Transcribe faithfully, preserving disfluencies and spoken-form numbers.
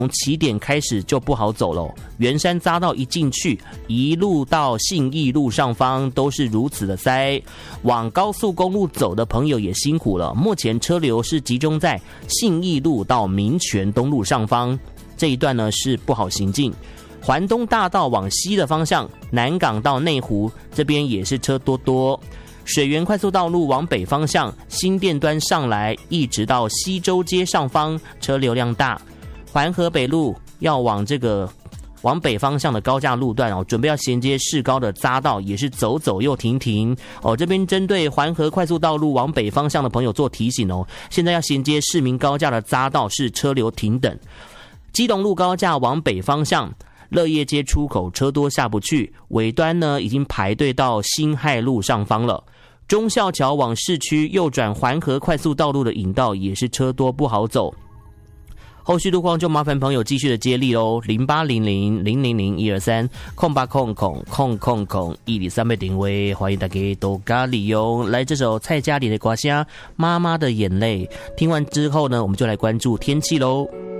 从起点开始就不好走了，圆山匝道一进去，一路到信义路上方都是如此的塞。往高速公路走的朋友也辛苦了，目前车流是集中在信义路到民权东路上方这一段呢是不好行进。环东大道往西的方向，南港到内湖这边也是车多多。水源快速道路往北方向，新店端上来一直到西周街上方，车流量大。环河北路要往这个往北方向的高架路段哦，准备要衔接市高的匝道，也是走走又停停哦。这边针对环河快速道路往北方向的朋友做提醒哦，现在要衔接市民高架的匝道是车流停等。基隆路高架往北方向，乐业街出口车多下不去，尾端呢已经排队到辛亥路上方了。忠孝桥往市区右转环河快速道路的引道也是车多不好走。后续路况就麻烦朋友继续的接力喽，零八零零零零零一二三空八空空空空空一里三倍定位，欢迎大家多加利用。来这首蔡嘉玲的歌声《妈妈的眼泪》，听完之后呢，我们就来关注天气喽。